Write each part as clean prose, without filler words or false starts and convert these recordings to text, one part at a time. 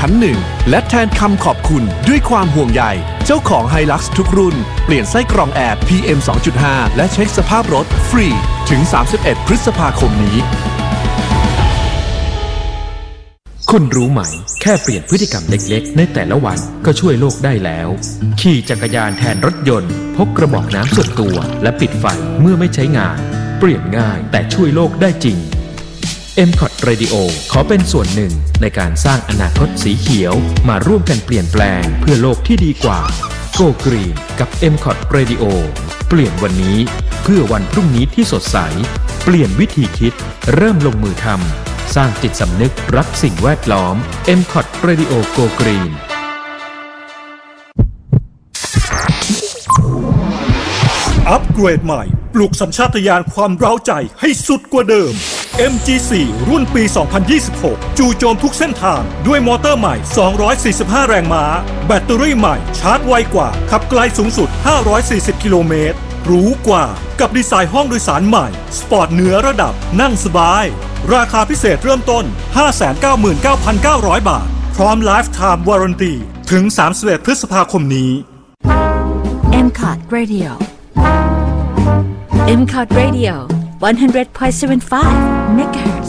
ชั้นหนึ่งและแทนคำขอบคุณด้วยความห่วงใยเจ้าของ Hilux ทุกรุ่นเปลี่ยนไส้กรองแอร์ PM 2.5 และเช็คสภาพรถฟรีถึง31 พฤษภาคมนี้คุณรู้ไหมแค่เปลี่ยนพฤติกรรมเล็กๆในแต่ละวันก็ช่วยโลกได้แล้วขี่จักรยานแทนรถยนต์พกกระบอกน้ำส่วนตัวและปิดไฟเมื่อไม่ใช้งานเปลี่ยนง่ายแต่ช่วยโลกได้จริง MCOT Radio ขอเป็นส่วนหนึ่งในการสร้างอนาคตสีเขียวมาร่วมกันเปลี่ยนแปลงเพื่อโลกที่ดีกว่า Go Green กับ MCOT Radio เปลี่ยนวันนี้เพื่อวันพรุ่งนี้ที่สดใสเปลี่ยนวิธีคิดเริ่มลงมือทำสร้างจิตสำนึกรักสิ่งแวดล้อม MCOT Radio Go Green อัปเกรดใหม่ปลุกสัญชาตญาณความเร้าใจให้สุดกว่าเดิม MG4 รุ่นปี 2026 จู่โจมทุกเส้นทางด้วยมอเตอร์ใหม่245แรงม้าแบตเตอรี่ใหม่ชาร์จไวกว่าขับไกลสูงสุด540กิโลเมตรหรูกว่ากับดีไซน์ห้องโดยสารใหม่สปอร์ตเหนือระดับนั่งสบายราคาพิเศษเริ่มต้น 599,900 บาทพร้อม Lifetime Warranty ถึง31 พฤษภาคมนี้ MCOT Radio MCOT Radio 100.75 MHz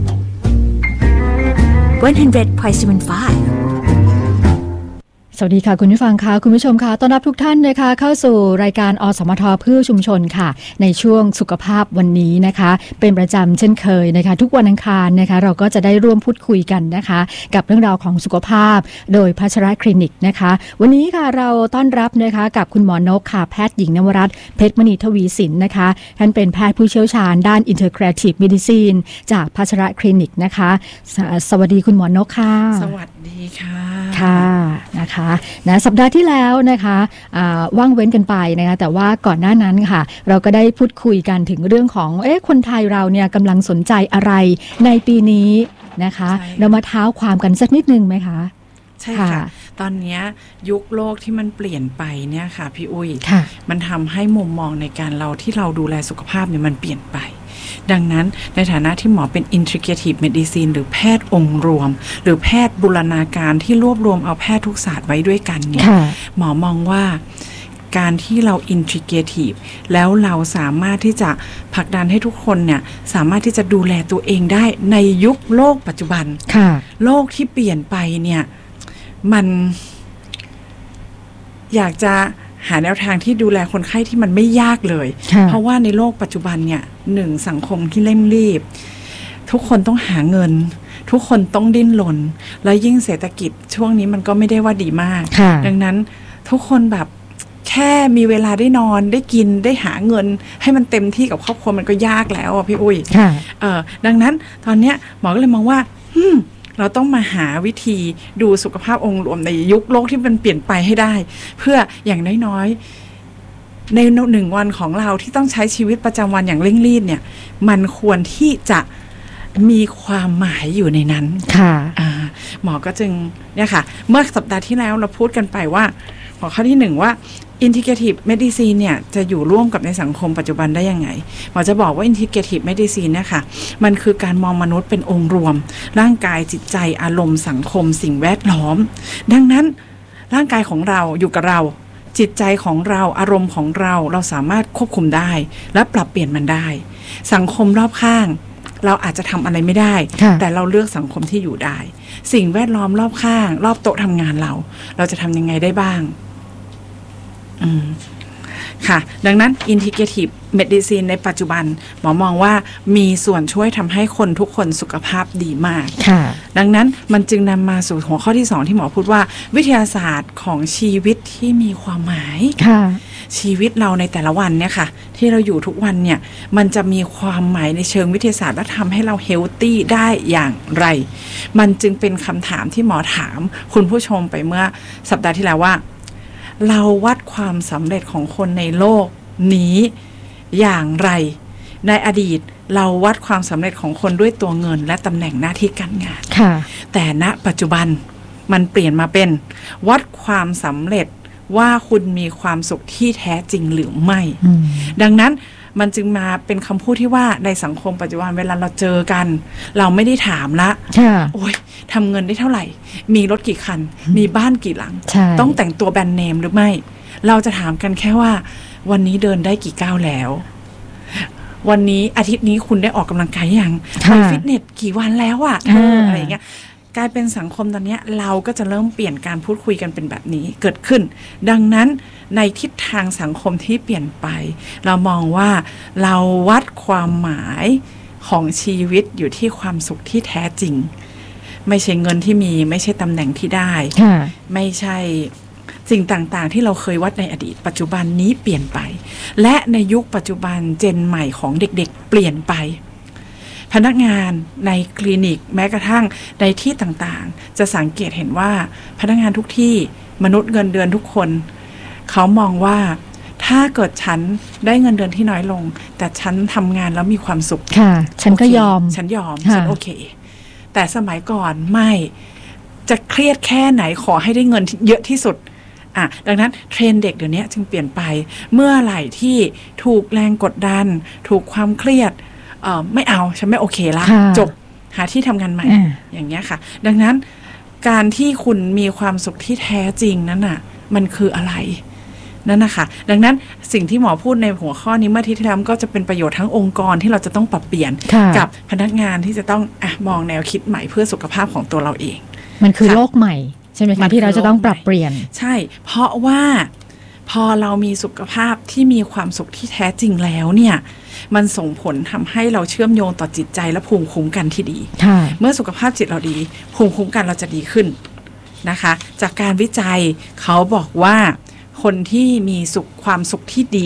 100.75 สวัสดีค่ะคุณผู้ฟังค่ะคุณผู้ชมค่ะต้อนรับทุกท่านนะคะเข้าสู่รายการอสมทเพื่อชุมชนค่ะในช่วงสุขภาพวันนี้นะคะเป็นประจำเช่นเคยนะคะทุกวันอังคารนะคะเราก็จะได้ร่วมพูดคุยกันนะคะกับเรื่องราวของสุขภาพโดยพัชรคลินิกนะคะวันนี้ค่ะเราต้อนรับนะคะกับคุณหมอนกค่ะแพทย์หญิงนวรัตน์เพชรมณีทวีสินนะคะท่านเป็นแพทย์ผู้เชี่ยวชาญด้าน Integrative Medicine จากพัชรคลินิกนะคะสวัสดีคุณหมอนกค่ะสวัสดีค่ะค่ะนะคะนะสัปดาห์ที่แล้วนะคะว่างเว้นกันไปนะคะแต่ว่าก่อนหน้านั้นค่ะเราก็ได้พูดคุยกันถึงเรื่องของคนไทยเราเนี่ยกำลังสนใจอะไรในปีนี้นะคะเรามาเท้าความกันสักนิดนึงไหมคะใช่ค่ะตอนนี้ยุคโลกที่มันเปลี่ยนไปเนี่ยค่ะพี่อุ้ยมันทำให้มุมมองในการที่เราดูแลสุขภาพเนี่ยมันเปลี่ยนไปดังนั้นในฐานะที่หมอเป็น Integrative Medicine หรือแพทย์องค์รวมหรือแพทย์บูรณาการที่รวบรวมเอาแพทย์ทุกศาสตร์ไว้ด้วยกันเนี่ยหมอมองว่าการที่เรา Integrative แล้วเราสามารถที่จะผลักดันให้ทุกคนเนี่ยสามารถที่จะดูแลตัวเองได้ในยุคโลกปัจจุบันโลกที่เปลี่ยนไปเนี่ยมันอยากจะหาแนวทางที่ดูแลคนไข้ที่มันไม่ยากเลยเพราะว่าในโลกปัจจุบันเนี่ยสังคมที่เร่งรีบทุกคนต้องหาเงินทุกคนต้องดิ้นรนแล้วยิ่งเศรษฐกิจช่วงนี้มันก็ไม่ได้ว่าดีมากดังนั้นทุกคนแบบแค่มีเวลาได้นอนได้กินได้หาเงินให้มันเต็มที่กับครอบครัวมันก็ยากแล้วอ่ะพี่อุ้ยดังนั้นตอนเนี้ยหมอก็เลยมองว่าเราต้องมาหาวิธีดูสุขภาพองค์รวมในยุคโลกที่มันเปลี่ยนไปให้ได้เพื่ออย่างน้อยๆใน1 วันของเราที่ต้องใช้ชีวิตประจำวันอย่างเร่งรีบเนี่ยมันควรที่จะมีความหมายอยู่ในนั้นค่ะหมอก็จึงเนี่ยค่ะเมื่อสัปดาห์ที่แล้วเราพูดกันไปว่าหัวข้อที่1ว่า Integrative Medicine เนี่ยจะอยู่ร่วมกับในสังคมปัจจุบันได้ยังไงหมอจะบอกว่า Integrative Medicine เนี่ยค่ะมันคือการมองมนุษย์เป็นองค์รวมร่างกายจิตใจอารมณ์สังคมสิ่งแวดล้อมดังนั้นร่างกายของเราอยู่กับเราจิตใจของเราอารมณ์ของเราสามารถควบคุมได้และปรับเปลี่ยนมันได้สังคมรอบข้างเราอาจจะทำอะไรไม่ได้แต่เราเลือกสังคมที่อยู่ได้สิ่งแวดล้อมรอบข้างรอบโต๊ะทำงานเราจะทำยังไงได้บ้างค่ะดังนั้น Integrative Medicine ในปัจจุบันหมอมองว่ามีส่วนช่วยทำให้คนทุกคนสุขภาพดีมากดังนั้นมันจึงนำมาสู่หัวข้อที่2ที่หมอพูดว่าวิทยาศาสตร์ของชีวิตที่มีความหมายชีวิตเราในแต่ละวันเนี่ยค่ะที่เราอยู่ทุกวันเนี่ยมันจะมีความหมายในเชิงวิทยาศาสตร์และทำให้เราเฮลตี้ได้อย่างไรมันจึงเป็นคำถามที่หมอถามคุณผู้ชมไปเมื่อสัปดาห์ที่แล้วว่าเราวัดความสำเร็จของคนในโลกนี้อย่างไรในอดีตเราวัดความสำเร็จของคนด้วยตัวเงินและตำแหน่งหน้าที่การงานแต่ณปัจจุบันมันเปลี่ยนมาเป็นวัดความสำเร็จว่าคุณมีความสุขที่แท้จริงหรือไม่ดังนั้นมันจึงมาเป็นคำพูดที่ว่าในสังคมปัจจุบันเวลาเราเจอกันเราไม่ได้ถามละโอ้ยทำเงินได้เท่าไหร่มีรถกี่คันมีบ้านกี่หลังต้องแต่งตัวแบรนด์เนมหรือไม่เราจะถามกันแค่ว่าวันนี้เดินได้กี่ก้าวแล้ววันนี้อาทิตย์นี้คุณได้ออกกำลังกายยังไปฟิตเนสกี่วันแล้วอะอะไรอย่างเงี้ยกลายเป็นสังคมตอนนี้เราก็จะเริ่มเปลี่ยนการพูดคุยกันเป็นแบบนี้เกิดขึ้นดังนั้นในทิศทางสังคมที่เปลี่ยนไปเรามองว่าเราวัดความหมายของชีวิตอยู่ที่ความสุขที่แท้จริงไม่ใช่เงินที่มีไม่ใช่ตำแหน่งที่ได้ไม่ใช่สิ่งต่างๆที่เราเคยวัดในอดีตปัจจุบันนี้เปลี่ยนไปและในยุคปัจจุบันเจนใหม่ของเด็กๆเปลี่ยนไปพนักงานในคลินิกแม้กระทั่งในที่ต่างๆจะสังเกตเห็นว่าพนักงานทุกที่มนุษย์เงินเดือนทุกคนเขามองว่าถ้าเกิดฉันได้เงินเดือนที่น้อยลงแต่ฉันทำงานแล้วมีความสุขค่ะฉันก็ยอมฉันโอเคแต่สมัยก่อนไม่จะเครียดแค่ไหนขอให้ได้เงินเยอะที่สุดดังนั้นเทรนด์เด็กเดี๋ยวนี้จึงเปลี่ยนไปเมื่อไหร่ที่ถูกแรงกดดันถูกความเครียดไม่เอาฉันไม่โอเคละจบหาที่ทำงานใหม่อย่างเงี้ยค่ะดังนั้นการที่คุณมีความสุขที่แท้จริงนั้นน่ะมันคืออะไรนั่นนะคะดังนั้นสิ่งที่หมอพูดในหัวข้อนี้เมื่อที่แล้วก็จะเป็นประโยชน์ทั้งองค์กรที่เราจะต้องปรับเปลี่ยนกับพนักงานที่จะต้องมองแนวคิดใหม่เพื่อสุขภาพของตัวเราเองมันคือโลกใหม่ใช่ไหมคะที่เราจะต้องปรับเปลี่ยนใช่เพราะว่าพอเรามีสุขภาพที่มีความสุขที่แท้จริงแล้วเนี่ยมันส่งผลทำให้เราเชื่อมโยงต่อจิตใจและภูมิคุ้มกันที่ดีเมื่อสุขภาพจิตเราดีภูมิคุ้มกันเราจะดีขึ้นนะคะจากการวิจัยเขาบอกว่าคนที่มีความสุขที่ดี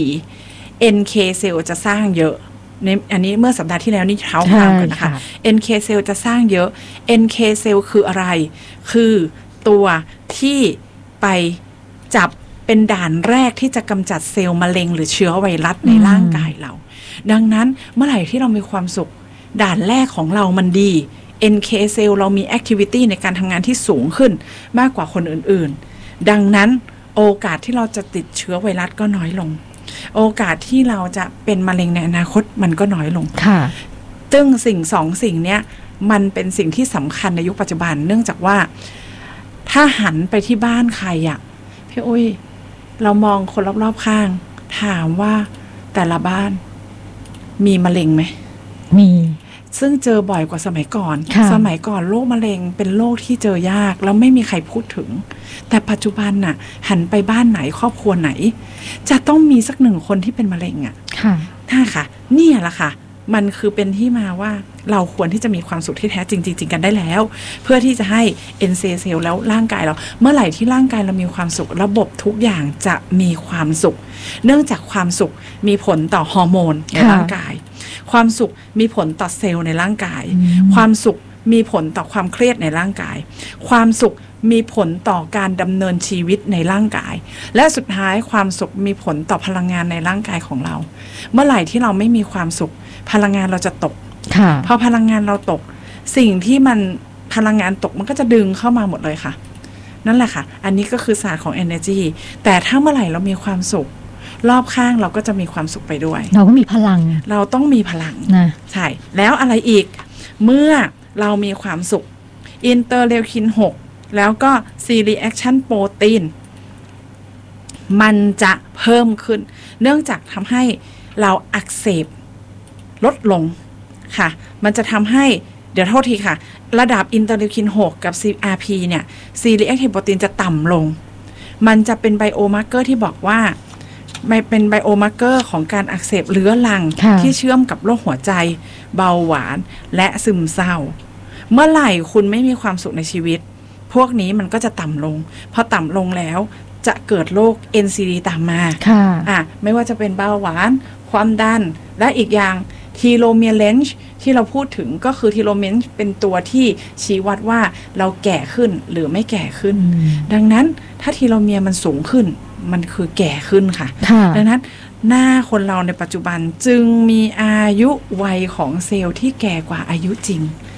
NK เซลล์จะสร้างเยอะในอันนี้เมื่อสัปดาห์ที่แล้วนี่เท้าความกันนะคะ NK เซลล์จะสร้างเยอะ NK เซลล์คืออะไรคือตัวที่ไปจับเป็นด่านแรกที่จะกำจัดเซลล์มะเร็งหรือเชื้อไวรัสในร่างกายเราดังนั้นเมื่อไหร่ที่เรามีความสุขด่านแรกของเรามันดี NK เซลล์เรามีแอคทิวิตี้ในการทำงานที่สูงขึ้นมากกว่าคนอื่นๆดังนั้นโอกาสที่เราจะติดเชื้อไวรัสก็น้อยลงโอกาสที่เราจะเป็นมะเร็งในอนาคตมันก็น้อยลงค่ะซึ่งสิ่งเนี้ยมันเป็นสิ่งที่สำคัญในยุคปัจจุบันเนื่องจากว่าถ้าหันไปที่บ้านใครอะพี่อุ้ยเรามองคนรอบๆข้างถามว่าแต่ละบ้านมีมะเร็งไหมมีซึ่งเจอบ่อยกว่าสมัยก่อนสมัยก่อนโรคมะเร็งเป็นโรคที่เจอยากแล้วไม่มีใครพูดถึงแต่ปัจจุบันน่ะหันไปบ้านไหนครอบครัวไหนจะต้องมีสักหนึ่งคนที่เป็นมะเร็งอ่ะค่ะนี่แหละค่ะมันคือเป็นที่มาว่าเราควรที่จะมีความสุขที่แท้จริงกันได้แล้วเพื่อที่จะให้ NK เซลล์แล้วร่างกายเราเมื่อไหร่ที่ร่างกายเรามีความสุขระบบทุกอย่างจะมีความสุขเนื่องจากความสุขมีผลต่อฮอร์โมนในร่างกายความสุขมีผลต่อเซลล์ในร่างกายความสุขมีผลต่อความเครียดในร่างกายความสุขมีผลต่อการดำเนินชีวิตในร่างกายและสุดท้ายความสุขมีผลต่อพลังงานในร่างกายของเราเมื่อไหร่ที่เราไม่มีความสุขพลังงานเราจะตกพอพลังงานเราตกสิ่งที่มันพลังงานตกมันก็จะดึงเข้ามาหมดเลยค่ะนั่นแหละค่ะอันนี้ก็คือศาสตร์ของ energy แต่ถ้าเมื่อไหร่เรามีความสุขรอบข้างเราก็จะมีความสุขไปด้วยเราก็มีพลังเราต้องมีพลังนะใช่แล้วอะไรอีกเมื่อเรามีความสุขอินเตอร์เลวคิน6แล้วก็ C reaction protein มันจะเพิ่มขึ้นเนื่องจากทำให้เราอักเสบลดลงค่ะมันจะทำให้เดี๋ยวโทษทีค่ะระดับอินเตอร์เลวคิน6กับ CRP เนี่ย C reactive protein จะต่ำลงมันจะเป็นไบโอมาร์เกอร์ที่บอกว่าไม่เป็นไบโอมาร์เกอร์ของการอักเสบเรื้อรังที่เชื่อมกับโรคหัวใจเบาหวานและซึมเศร้าเมื่อไหร่คุณไม่มีความสุขในชีวิตพวกนี้มันก็จะต่ำลงพอต่ำลงแล้วจะเกิดโรค NCD ตามมาไม่ว่าจะเป็นเบาหวานความดันและอีกอย่างทีโลเมียร์เลนจ์ที่เราพูดถึงก็คือทีโลเมียร์เป็นตัวที่ชี้วัดว่าเราแก่ขึ้นหรือไม่แก่ขึ้นดังนั้นถ้าทีโลเมียร์มันสูงขึ้นมันคือแก่ขึ้นค่ะดังนั้นหน้าคนเราในปัจจุบันจึงมีอายุวัยของเซลล์ที่แก่กว่าอายุจริง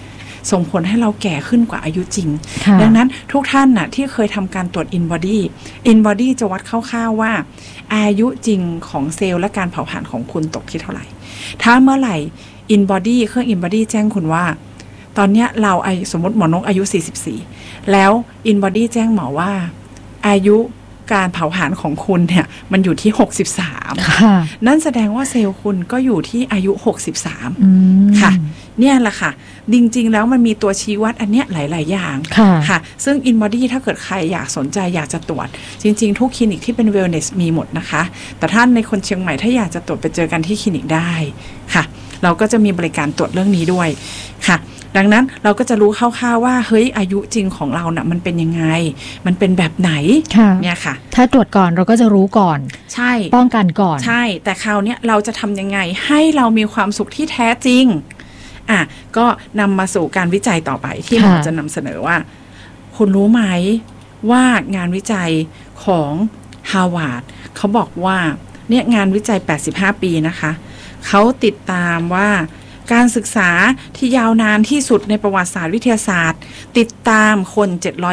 ส่งผลให้เราแก่ขึ้นกว่าอายุจริงดังนั้นทุกท่านน่ะที่เคยทำการตรวจ InBody จะวัดคร่าวๆว่าอายุจริงของเซลล์และการเผาผลาญของคุณตกที่เท่าไหร่ถ้าเมื่อไหร่ InBody เครื่อง InBody แจ้งคุณว่าตอนนี้เราสมมติหมอนกอายุ44แล้ว InBody แจ้งหมอว่าอายุการเผาผลาญของคุณเนี่ยมันอยู่ที่63นั่นแสดงว่าเซลล์คุณก็อยู่ที่อายุ63ค่ะเนี่ยแหละค่ะจริงๆแล้วมันมีตัวชี้วัดอันเนี้ยหลายๆอย่างค่ะซึ่ง InBody ถ้าเกิดใครอยากสนใจอยากจะตรวจจริงๆทุกคลินิกที่เป็น Wellness มีหมดนะคะแต่ท่านในคนเชียงใหม่ถ้าอยากจะตรวจไปเจอกันที่คลินิกได้ค่ะเราก็จะมีบริการตรวจเรื่องนี้ด้วยค่ะดังนั้นเราก็จะรู้คร่าวๆว่าเฮ้ยอายุจริงของเราน่ะมันเป็นยังไงมันเป็นแบบไหนเนี่ยค่ะถ้าตรวจก่อนเราก็จะรู้ก่อนใช่ป้องกันก่อนใช่แต่คราวนี้เราจะทำยังไงให้เรามีความสุขที่แท้จริงก็นำมาสู่การวิจัยต่อไปที่หมอจะนำเสนอว่าคุณรู้ไหมว่างานวิจัยของฮาร์วาร์ดเขาบอกว่าเนี่ยงานวิจัย85ปีนะคะเขาติดตามว่าการศึกษาที่ยาวนานที่สุดในประวัติศาสตร์วิทยาศาสตร์ติดตามคน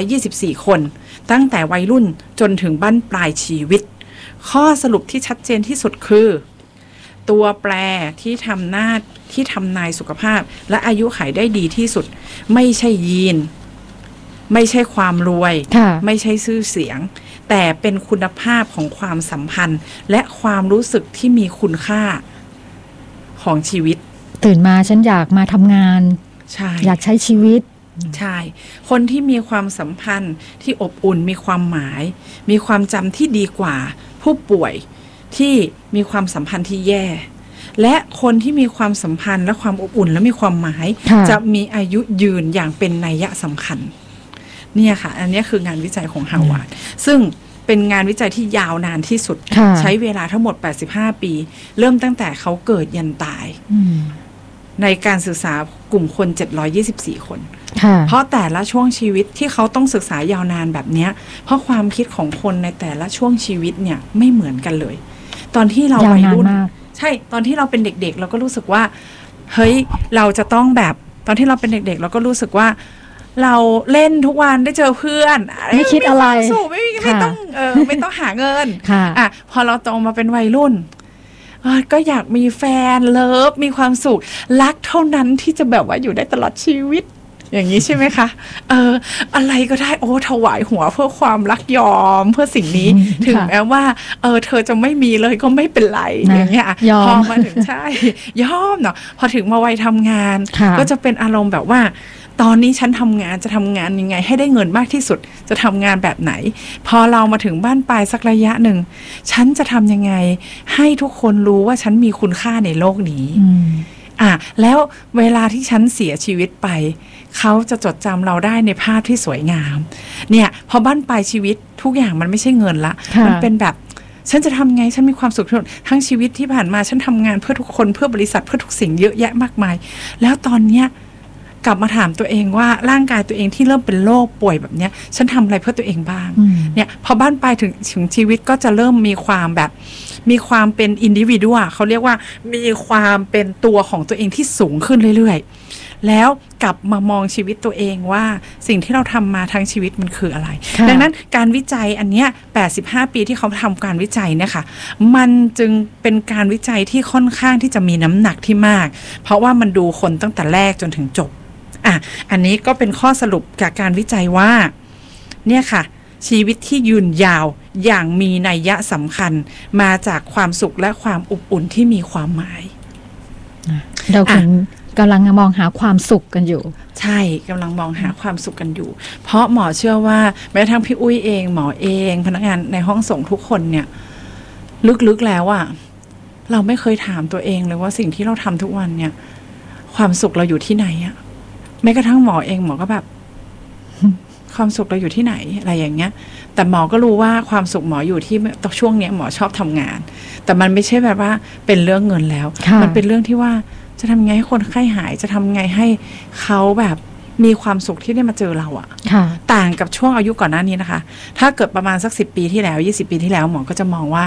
724คนตั้งแต่วัยรุ่นจนถึงบั้นปลายชีวิตข้อสรุปที่ชัดเจนที่สุดคือตัวแปรที่ทำนายสุขภาพและอายุขัยได้ดีที่สุดไม่ใช่ยีนไม่ใช่ความรวยไม่ใช่ชื่อเสียงแต่เป็นคุณภาพของความสัมพันธ์และความรู้สึกที่มีคุณค่าของชีวิตตื่นมาฉันอยากมาทำงานอยากใช้ชีวิตใช่คนที่มีความสัมพันธ์ที่อบอุ่นมีความหมายมีความจำที่ดีกว่าผู้ป่วยที่มีความสัมพันธ์ที่แย่และคนที่มีความสัมพันธ์และความอบอุ่นและมีความหมายจะมีอายุยืนอย่างเป็นนัยสำคัญเนี่ยค่ะอันนี้คืองานวิจัยของฮาร์วาร์ดซึ่งเป็นงานวิจัยที่ยาวนานที่สุดใช้เวลาทั้งหมด85ปีเริ่มตั้งแต่เขาเกิดยันตายในการศึกษากลุ่มคน724คนเพราะแต่ละช่วงชีวิตที่เขาต้องศึกษายาวนานแบบนี้เพราะความคิดของคนในแต่ละช่วงชีวิตเนี่ยไม่เหมือนกันเลยตอนที่เราวัยรุ่นใช่ตอนที่เราเป็นเด็กๆเราก็รู้สึกว่าเฮ้ยเราจะต้องแบบตอนที่เราเป็นเด็กๆเราก็รู้สึกว่าเราเล่นทุกวันได้เจอเพื่อนไม่คิดอะไรไม่ต้องหาเงินพอเราโตมาเป็นวัยรุ่นก็อยากมีแฟนเลิฟมีความสุขรักเท่านั้นที่จะแบบว่าอยู่ได้ตลอดชีวิตอย่างนี้ใช่ไหมคะอะไรก็ได้ถวายหัวเพื่อความรักยอมเพื่อสิ่งนี้ถึงแม้ว่าเธอจะไม่มีเลยก็ไม่เป็นไรอย่างเงี้ยพอมาถึงใช่ยอมเนาะพอถึงมาวัยทำงานก็จะเป็นอารมณ์แบบว่าตอนนี้ฉันทำงานจะทำงานยังไงให้ได้เงินมากที่สุดจะทำงานแบบไหนพอเรามาถึงบ้านปลายสักระยะหนึ่งฉันจะทำยังไงให้ทุกคนรู้ว่าฉันมีคุณค่าในโลกนี้แล้วเวลาที่ฉันเสียชีวิตไปเขาจะจดจำเราได้ในภาพที่สวยงามเนี่ยพอบ้านปลายชีวิตทุกอย่างมันไม่ใช่เงินละมันเป็นแบบฉันจะทำไงฉันมีความสุขทั้งชีวิตที่ผ่านมาฉันทำงานเพื่อทุกคนเพื่อบริษัทเพื่อทุกสิ่งเยอะแยะมากมายแล้วตอนเนี้ยกลับมาถามตัวเองว่าร่างกายตัวเองที่เริ่มเป็นโรคป่วยแบบนี้ฉันทำอะไรเพื่อตัวเองบ้างเนี่ยพอบ้านปลายถึงชีวิตก็จะเริ่มมีความแบบมีความเป็นอินดิวิวดเขาเรียกว่ามีความเป็นตัวของตัวเองที่สูงขึ้นเรื่อยๆแล้วกลับมามองชีวิตตัวเองว่าสิ่งที่เราทำมาทั้งชีวิตมันคืออะไรดังนั้นการวิจัยอันเนี้ย85ปีที่เขาทำการวิจัยเนี่ยค่ะมันจึงเป็นการวิจัยที่ค่อนข้างที่จะมีน้ำหนักที่มากเพราะว่ามันดูคนตั้งแต่แรกจนถึงจบอันนี้ก็เป็นข้อสรุปจากการวิจัยว่าเนี่ยค่ะชีวิตที่ยืนยาวอย่างมีนัยสำคัญมาจากความสุขและความอบอุ่นที่มีความหมายเรากำลังมองหาความสุขกันอยู่ใช่กำลังมองหาความสุขกันอยู่เพราะหมอเชื่อว่าแม้กระทั่งพี่อุ้ยเองหมอเองพนักงานในห้องส่งทุกคนเนี่ยลึกๆแล้วเราไม่เคยถามตัวเองเลยว่าสิ่งที่เราทำทุกวันเนี่ยความสุขเราอยู่ที่ไหนแม้กระทั่งหมอเองหมอก็แบบความสุขเราอยู่ที่ไหนอะไรอย่างเงี้ยแต่หมอก็รู้ว่าความสุขหมออยู่ที่ช่วงเนี้ยหมอชอบทำงานแต่มันไม่ใช่แบบว่าเป็นเรื่องเงินแล้วมันเป็นเรื่องที่ว่าจะทำไงให้คนไข้หายจะทำไงให้เขาแบบมีความสุขที่ได้มาเจอเราต่างกับช่วงอายุก่อนหน้านี้นะคะถ้าเกิดประมาณสัก10 ปีที่แล้ว20 ปีที่แล้วหมอก็จะมองว่า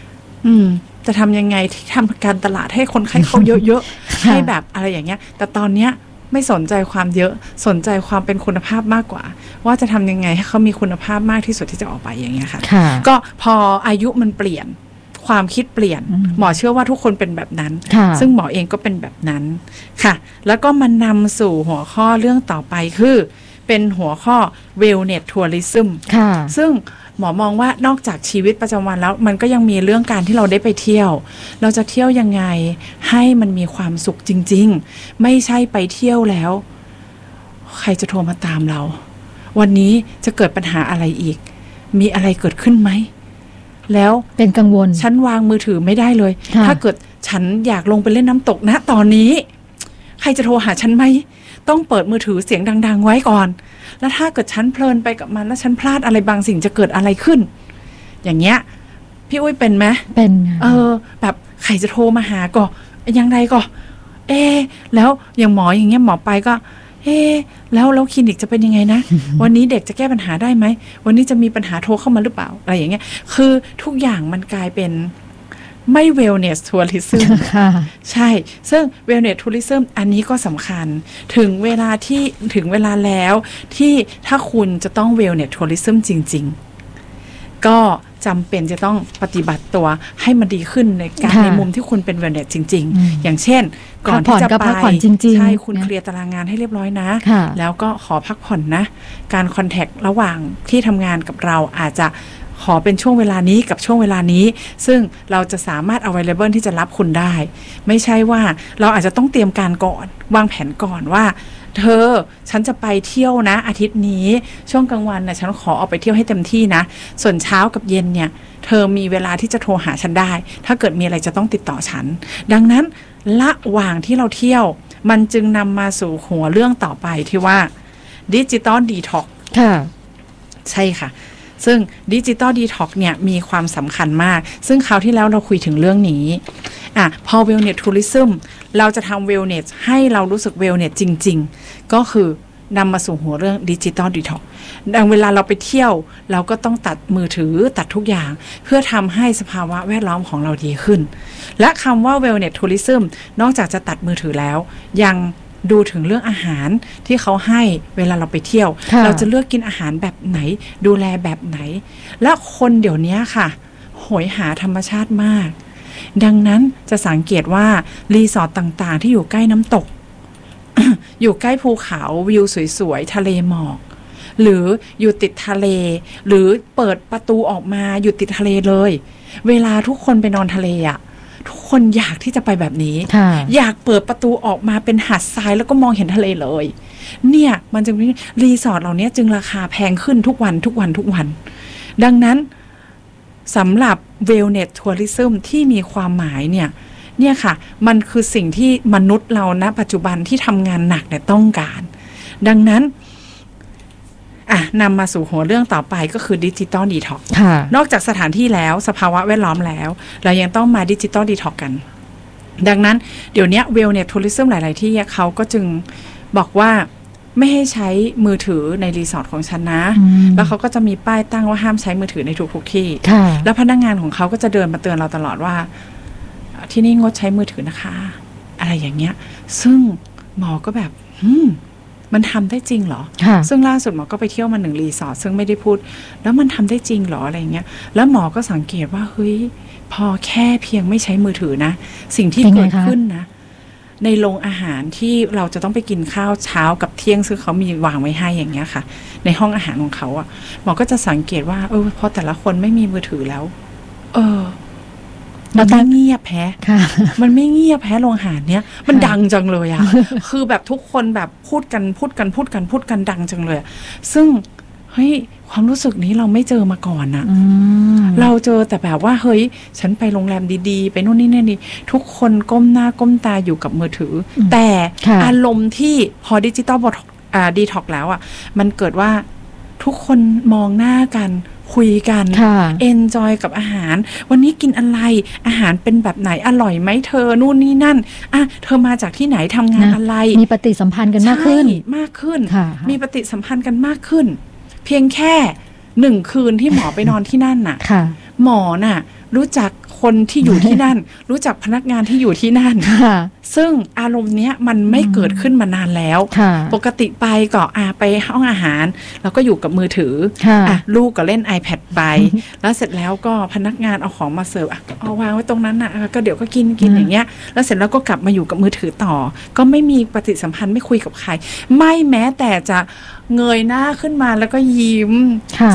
จะทำยังไงที่ทำการตลาดให้คนไข้เขาเยอะๆให้แบบอะไรอย่างเงี้ยแต่ตอนเนี้ยไม่สนใจความเยอะสนใจความเป็นคุณภาพมากกว่าว่าจะทำยังไงให้เขามีคุณภาพมากที่สุดที่จะออกไปอย่างเงี้ยค่ะก็พออายุมันเปลี่ยนความคิดเปลี่ยนหมอเชื่อว่าทุกคนเป็นแบบนั้นซึ่งหมอเองก็เป็นแบบนั้นค่ะแล้วก็มันนำสู่หัวข้อเรื่องต่อไปคือเป็นหัวข้อ wellness tourism ซึ่งหมอมองว่านอกจากชีวิตประจำวันแล้วมันก็ยังมีเรื่องการที่เราได้ไปเที่ยวเราจะเที่ยวยังไงให้มันมีความสุขจริงๆไม่ใช่ไปเที่ยวแล้วใครจะโทรมาตามเราวันนี้จะเกิดปัญหาอะไรอีกมีอะไรเกิดขึ้นไหมแล้วเป็นกังวลฉันวางมือถือไม่ได้เลยถ้าเกิดฉันอยากลงไปเล่นน้ำตกนะตอนนี้ใครจะโทรหาฉันไหมต้องเปิดมือถือเสียงดังๆไว้ก่อนแล้วถ้าเกิดฉันเพลินไปกับมันแล้วฉันพลาดอะไรบางสิ่งจะเกิดอะไรขึ้นอย่างเงี้ยพี่อุ้ยเป็นไหมเป็นแบบใครจะโทรมาหาก็ยังไงก็แล้วอย่างหมออย่างเงี้ยหมอไปก็แล้วคลินิกจะเป็นยังไงนะ วันนี้เด็กจะแก้ปัญหาได้ไหมวันนี้จะมีปัญหาโทรเข้ามาหรือเปล่าอะไรอย่างเงี้ยคือทุกอย่างมันกลายเป็นไม่ wellness tourism ใช่ซึ่ง wellness tourism อันนี้ก็สำคัญถึงเวลาแล้วที่ถ้าคุณจะต้อง wellness tourism จริงๆก็จำเป็นจะต้องปฏิบัติตัวให้มันดีขึ้นในมุมที่คุณเป็น wellness จริงๆอย่างเช่นก่อนที่จะไปใช่คุณเคลียร์ตารางงานให้เรียบร้อยนะแล้วก็ขอพักผ่อนนะการคอนแทคระหว่างที่ทำงานกับเราอาจจะขอเป็นช่วงเวลานี้กับช่วงเวลานี้ซึ่งเราจะสามารถ available ที่จะรับคุณได้ไม่ใช่ว่าเราอาจจะต้องเตรียมการก่อนวางแผนก่อนว่าฉันจะไปเที่ยวนะอาทิตย์นี้ช่วงกลางวันนะฉันขอออกไปเที่ยวให้เต็มที่นะส่วนเช้ากับเย็นเนี่ยเธอมีเวลาที่จะโทรหาฉันได้ถ้าเกิดมีอะไรจะต้องติดต่อฉันดังนั้นระหว่างที่เราเที่ยวมันจึงนำมาสู่หัวเรื่องต่อไปที่ว่า Digital Detox ใช่ค่ะซึ่ง Digital Detox เนี่ยมีความสำคัญมากซึ่งคราวที่แล้วเราคุยถึงเรื่องนี้พอ Wellness Tourism เราจะทำ Wellness ให้เรารู้สึก Wellness จริงๆก็คือนำมาสู่หัวเรื่อง Digital Detox ดังเวลาเราไปเที่ยวเราก็ต้องตัดมือถือตัดทุกอย่างเพื่อทำให้สภาวะแวดล้อมของเราดีขึ้นและคำว่า Wellness Tourism นอกจากจะตัดมือถือแล้วยังดูถึงเรื่องอาหารที่เขาให้เวลาเราไปเที่ยวเราจะเลือกกินอาหารแบบไหนดูแลแบบไหนและคนเดี๋ยวนี้ค่ะโหยหาธรรมชาติมากดังนั้นจะสังเกตว่ารีสอร์ทต่างๆที่อยู่ใกล้น้ำตก อยู่ใกล้ภูเขาวิวสวยๆทะเลหมอกหรืออยู่ติดทะเลหรือเปิดประตูออกมาอยู่ติดทะเลเลยเวลาทุกคนไปนอนทะเลทุกคนอยากที่จะไปแบบนี้อยากเปิดประตูออกมาเป็นหาดทรายแล้วก็มองเห็นทะเลเลยเนี่ยมันจึงรีสอร์ทเหล่านี้จึงราคาแพงขึ้นทุกวันดังนั้นสำหรับ wellness tourism ที่มีความหมายเนี่ยค่ะมันคือสิ่งที่มนุษย์เราณปัจจุบันที่ทำงานหนักเนี่ยต้องการดังนั้นนำมาสู่หัวเรื่องต่อไปก็คือ Digital Detox นอกจากสถานที่แล้วสภาวะแวดล้อมแล้วเรายังต้องมา Digital Detox กันดังนั้นเดี๋ยวนี้ Wellness Tourism หลายๆที่เขาก็จึงบอกว่าไม่ให้ใช้มือถือในรีสอร์ทของฉันนะแล้วเขาก็จะมีป้ายตั้งว่าห้ามใช้มือถือในทุกๆที่แล้วพนักงานของเขาก็จะเดินมาเตือนเราตลอดว่าที่นี่งดใช้มือถือนะคะอะไรอย่างเงี้ยซึ่งหมอก็แบบมันทำได้จริงเหรอซึ่งล่าสุดหมอก็ไปเที่ยวมา1รีสอร์ทซึ่งไม่ได้พูดแล้วมันทำได้จริงเหรออะไรเงี้ยแล้วหมอก็สังเกตว่าเฮ้ยพอแค่เพียงไม่ใช้มือถือนะสิ่งที่เกิดขึ้นนะในโรงอาหารที่เราจะต้องไปกินข้าวเช้ากับเที่ยงซึ่งเขามีวางไว้ให้อย่างเงี้ยค่ะในห้องอาหารของเขาหมอก็จะสังเกตว่าพอแต่ละคนไม่มีมือถือแล้วมันไม่เงียบแพ้มันไม่เงียบแพ้โรงอาหารเนี้ยมันดังจังเลยคือแบบทุกคนแบบพูดกันดังจังเลยซึ่งเฮ้ยความรู้สึกนี้เราไม่เจอมาก่อนเราเจอแต่แบบว่าเฮ้ยฉันไปโรงแรมดีๆไปนู่นนี่นี่ทุกคนก้มหน้าก้มตาอยู่กับมือถือแต่อารมณ์ที่พอดิจิตอลดีท็อกแล้วมันเกิดว่าทุกคนมองหน้ากันคุยกันเอนจอยกับอาหารวันนี้กินอะไรอาหารเป็นแบบไหนอร่อยไหมเธอนู่นนี่นั่นเธอมาจากที่ไหนทำงานอะไรมีปฏิสัมพันธ์กันมากขึ้นมีปฏิสัมพันธ์กันมากขึ้นเพียงแค่1 คืนที่หมอไปนอนที่นั่นน่ะหมอน่ะรู้จักคนที่อยู่ที่นั่น รู้จักพนักงานที่อยู่ที่นั่นซึ่งอารมณ์เนี้ยมันไม่เกิดขึ้นมานานแล้วปกติไปก็ไปห้องอาหารแล้วก็อยู่กับมือถือลูกก็เล่น iPad ไป แล้วเสร็จแล้วก็พนักงานเอาของมาเสิร์ฟเอาวางไว้ตรงนั้นก็เดี๋ยวก็กินอย่างเงี้ยแล้วเสร็จแล้วก็กลับมาอยู่กับมือถือต่อก็ไม่มีปฏิสัมพันธ์ไม่คุยกับใครไม่แม้แต่จะเงยหน้าขึ้นมาแล้วก็ยิ้ม